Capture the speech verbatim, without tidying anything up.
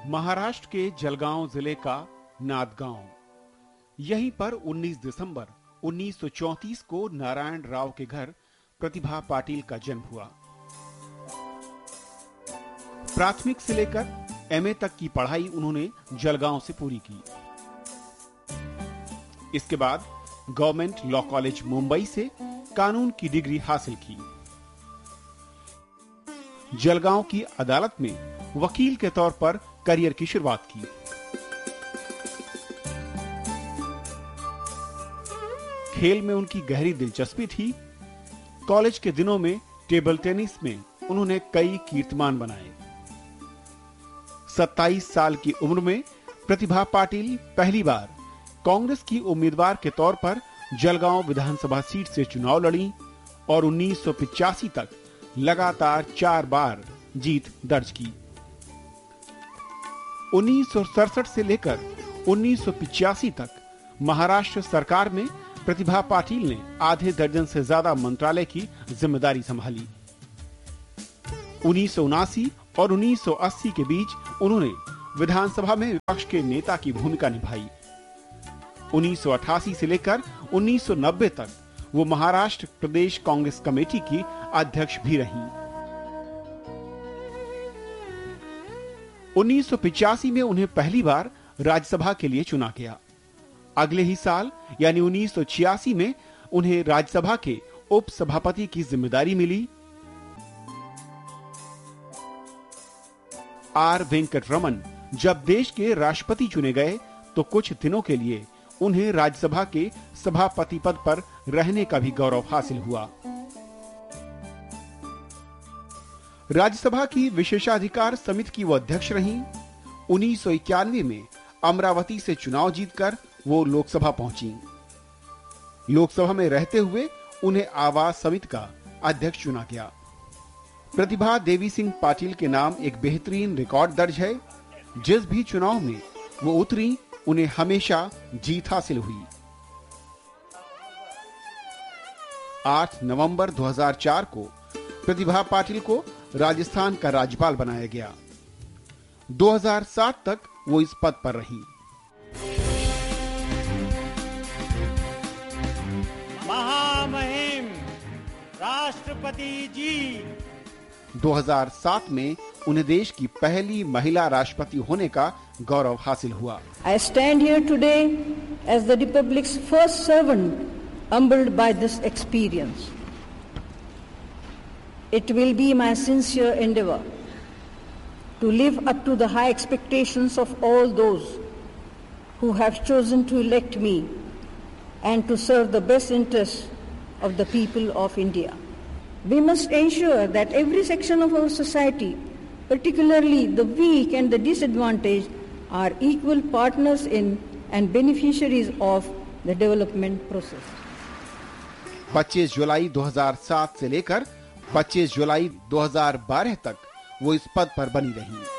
महाराष्ट्र के जलगांव जिले का नांदगांव, यहीं पर उन्नीस दिसंबर उन्नीस सौ चौंतीस को नारायण राव के घर प्रतिभा पाटिल का जन्म हुआ। प्राथमिक से लेकर एमए तक की पढ़ाई उन्होंने जलगांव से पूरी की। इसके बाद गवर्नमेंट लॉ कॉलेज मुंबई से कानून की डिग्री हासिल की। जलगांव की अदालत में वकील के तौर पर करियर की शुरुआत की। खेल में उनकी गहरी दिलचस्पी थी। कॉलेज के दिनों में टेबल टेनिस में उन्होंने कई कीर्तिमान बनाए। सत्ताईस साल की उम्र में प्रतिभा पाटिल पहली बार कांग्रेस की उम्मीदवार के तौर पर जलगांव विधानसभा सीट से चुनाव लड़ी और उन्नीस सौ पिचासी तक लगातार चार बार जीत दर्ज की। उन्नीस सौ सड़सठ से लेकर उन्नीस सौ पिचासी तक महाराष्ट्र सरकार में प्रतिभा पाटिल ने आधे दर्जन से ज्यादा मंत्रालय की जिम्मेदारी संभाली। उन्नीस सौ उनासी और उन्नीस सौ अस्सी के बीच उन्होंने विधानसभा में विपक्ष के नेता की भूमिका निभाई। उन्नीस सौ अठासी से लेकर उन्नीस सौ नब्बे तक वो महाराष्ट्र प्रदेश कांग्रेस कमेटी की अध्यक्ष भी रहीं। उन्नीस सौ पिचासी में उन्हें पहली बार राज्यसभा के लिए चुना गया। अगले ही साल यानी उन्नीस सौ छियासी में उन्हें राज्यसभा के उप सभापति की जिम्मेदारी मिली। आर वेंकट रमन जब देश के राष्ट्रपति चुने गए तो कुछ दिनों के लिए उन्हें राज्यसभा के सभापति पद पर रहने का भी गौरव हासिल हुआ। राज्यसभा की विशेषाधिकार समिति की वो अध्यक्ष रहीं। उन्नीस सौ इक्यानवे में अमरावती से चुनाव जीतकर वो लोकसभा पहुंची। लोकसभा में रहते हुए उन्हें आवास समिति का अध्यक्ष चुना गया। प्रतिभा देवी सिंह पाटिल के नाम एक बेहतरीन रिकॉर्ड दर्ज है। जिस भी चुनाव में वो उतरी उन्हें हमेशा जीत हासिल हुई। आठ नवंबर दो हज़ार चार को प्रतिभा पाटिल को राजस्थान का राज्यपाल बनाया गया। दो हज़ार सात तक वो इस पद पर रही। महामहिम राष्ट्रपति जी। दो हज़ार सात में उन्हें देश की पहली महिला राष्ट्रपति होने का गौरव हासिल हुआ। I stand here today as the Republic's first servant, humbled by this experience. It will be my sincere endeavor to live up to the high expectations of all those who have chosen to elect me and to serve the best interests of the people of India. We must ensure that every section of our society, particularly the weak and the disadvantaged, are equal partners in and beneficiaries of the development process. पच्चीस जुलाई दो हज़ार सात से लेकर पच्चीस जुलाई दो हज़ार बारह तक वो इस पद पर बनी रही।